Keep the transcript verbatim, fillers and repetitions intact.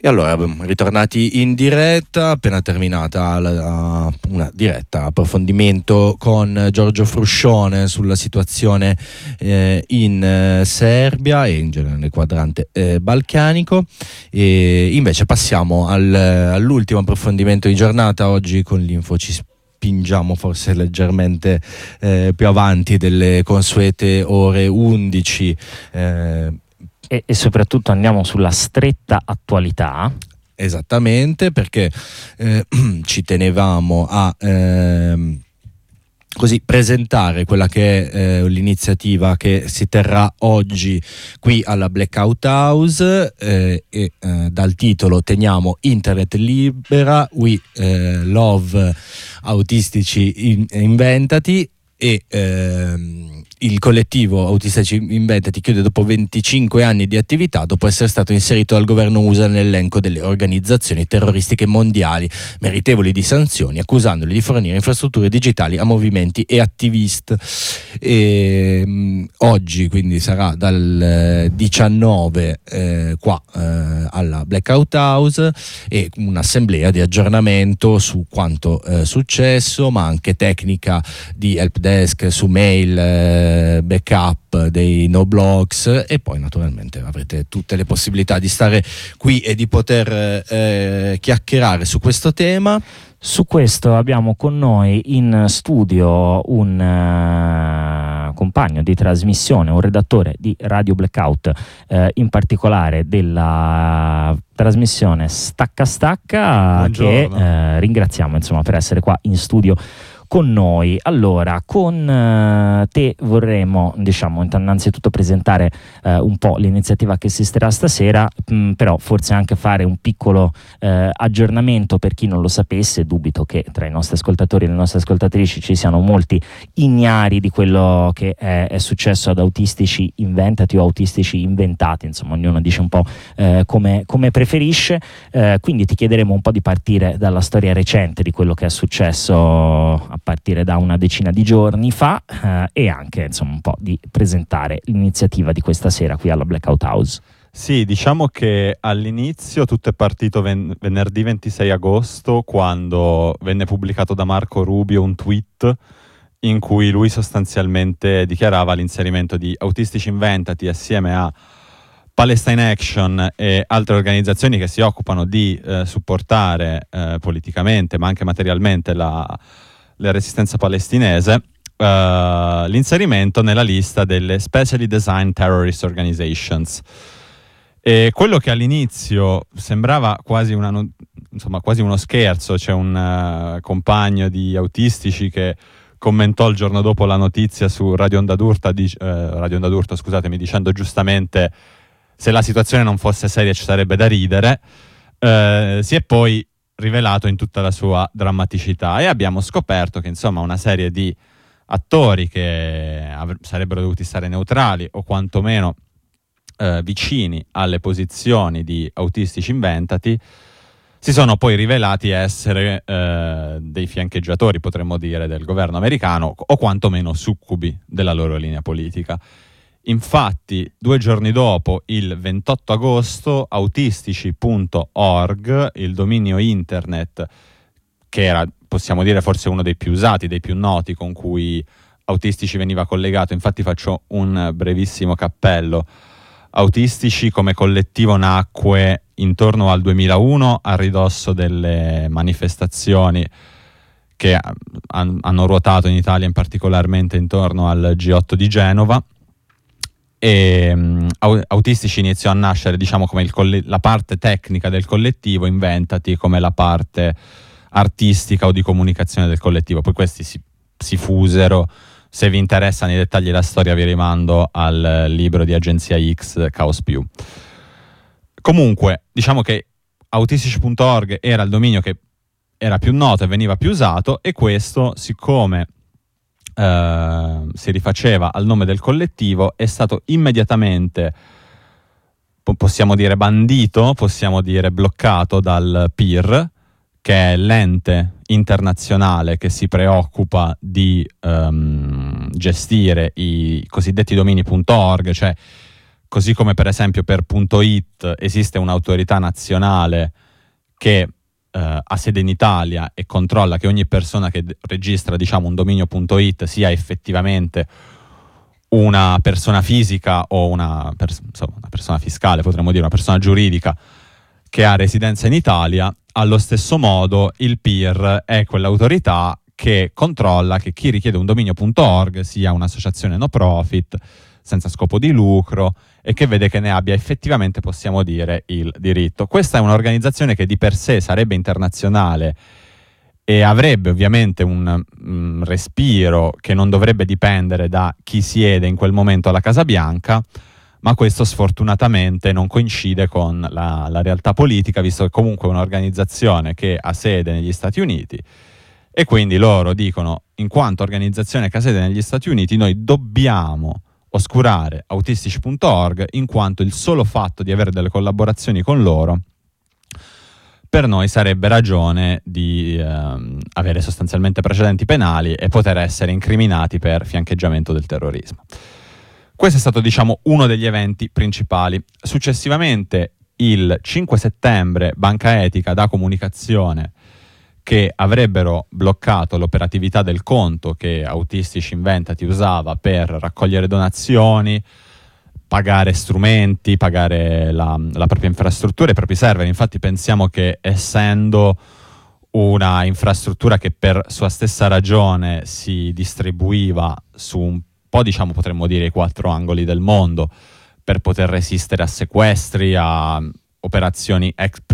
E allora, ritornati in diretta, appena terminata la, una diretta approfondimento con Giorgio Fruscione sulla situazione eh, in eh, Serbia e in genere nel quadrante eh, balcanico. E invece passiamo al, all'ultimo approfondimento di giornata. Oggi con l'info ci spingiamo forse leggermente eh, più avanti delle consuete ore undici. Eh, E, e soprattutto andiamo sulla stretta attualità. Esattamente, perché eh, ci tenevamo a eh, così presentare quella che è eh, l'iniziativa che si terrà oggi qui alla Blackout House eh, e eh, dal titolo teniamo Internet libera, we eh, love autistici in, inventati. E ehm, il collettivo Autistici Inventati chiude dopo venticinque anni di attività, dopo essere stato inserito dal governo U S A nell'elenco delle organizzazioni terroristiche mondiali meritevoli di sanzioni, accusandoli di fornire infrastrutture digitali a movimenti e attivisti. E, mh, oggi quindi sarà dal diciannove eh, qua eh, alla Blackout House e un'assemblea di aggiornamento su quanto eh, successo, ma anche tecnica di help desk su mail, eh, backup dei no blogs, e poi naturalmente avrete tutte le possibilità di stare qui e di poter eh, chiacchierare su questo tema. Su questo abbiamo con noi in studio un uh, compagno di trasmissione, un redattore di Radio Blackout, uh, in particolare della trasmissione Stacca Stacca. Buongiorno. Che uh, ringraziamo insomma per essere qua in studio con noi. Allora, con uh, te vorremmo, diciamo, innanzitutto presentare uh, un po' l'iniziativa che esisterà stasera, mh, però forse anche fare un piccolo uh, aggiornamento per chi non lo sapesse. Dubito che tra i nostri ascoltatori e le nostre ascoltatrici ci siano molti ignari di quello che è, è successo ad Autistici Inventati o Autistici Inventati, insomma ognuno dice un po' uh, come, come preferisce. Uh, quindi ti chiederemo un po' di partire dalla storia recente di quello che è successo a partire da una decina di giorni fa eh, e anche insomma un po' di presentare l'iniziativa di questa sera qui alla Blackout House. Sì, diciamo che all'inizio tutto è partito ven- venerdì ventisei agosto, quando venne pubblicato da Marco Rubio un tweet in cui lui sostanzialmente dichiarava l'inserimento di Autistici Inventati assieme a Palestine Action e altre organizzazioni che si occupano di eh, supportare eh, politicamente ma anche materialmente la la resistenza palestinese, uh, l'inserimento nella lista delle Specially Designed Terrorist Organizations. E quello che all'inizio sembrava quasi, una, insomma, quasi uno scherzo, c'è un uh, compagno di Autistici che commentò il giorno dopo la notizia su Radio Onda d'Urto, di, uh, Radio Onda d'Urto, scusatemi, dicendo giustamente se la situazione non fosse seria ci sarebbe da ridere. Uh, si è poi rivelato in tutta la sua drammaticità e abbiamo scoperto che insomma una serie di attori che av- sarebbero dovuti stare neutrali o quantomeno eh, vicini alle posizioni di Autistici Inventati si sono poi rivelati essere eh, dei fiancheggiatori, potremmo dire, del governo americano o quantomeno succubi della loro linea politica. Infatti, due giorni dopo, il ventotto agosto, autistici punto org, il dominio internet che era, possiamo dire, forse uno dei più usati, dei più noti, con cui Autistici veniva collegato. Infatti faccio un brevissimo cappello. Autistici come collettivo nacque intorno al duemilauno, a ridosso delle manifestazioni che hanno ruotato in Italia, in particolarmente intorno al G otto di Genova. E um, Autistici iniziò a nascere, diciamo, come il coll- la parte tecnica del collettivo, Inventati come la parte artistica o di comunicazione del collettivo. Poi questi si, si fusero. Se vi interessano i dettagli della storia vi rimando al libro di Agenzia X, Caos Più. Comunque, diciamo che autistici punto org era il dominio che era più noto e veniva più usato, e questo, siccome Uh, si rifaceva al nome del collettivo, è stato immediatamente, po- possiamo dire bandito, possiamo dire bloccato dal P I R, che è l'ente internazionale che si preoccupa di um, gestire i cosiddetti domini punto org, cioè così come per esempio per .it esiste un'autorità nazionale che eh, ha sede in Italia e controlla che ogni persona che d- registra, diciamo, un dominio .it sia effettivamente una persona fisica o una, pers- insomma, una persona fiscale, potremmo dire una persona giuridica che ha residenza in Italia. Allo stesso modo il P I R è quell'autorità che controlla che chi richiede un dominio punto org sia un'associazione no profit, senza scopo di lucro, e che vede che ne abbia effettivamente, possiamo dire, il diritto. Questa è un'organizzazione che di per sé sarebbe internazionale e avrebbe ovviamente un mm, respiro che non dovrebbe dipendere da chi siede in quel momento alla Casa Bianca, ma questo sfortunatamente non coincide con la, la realtà politica, visto che comunque è un'organizzazione che ha sede negli Stati Uniti, e quindi loro dicono, in quanto organizzazione che ha sede negli Stati Uniti, noi dobbiamo oscurare autistici punto org, in quanto il solo fatto di avere delle collaborazioni con loro per noi sarebbe ragione di ehm, avere sostanzialmente precedenti penali e poter essere incriminati per fiancheggiamento del terrorismo. Questo è stato, diciamo, uno degli eventi principali. Successivamente, il cinque settembre, Banca Etica dà comunicazione che avrebbero bloccato l'operatività del conto che Autistici Inventati usava per raccogliere donazioni, pagare strumenti, pagare la, la propria infrastruttura, i propri server. Infatti pensiamo che, essendo una infrastruttura che per sua stessa ragione si distribuiva su un po', diciamo, potremmo dire, i quattro angoli del mondo, per poter resistere a sequestri, a operazioni ex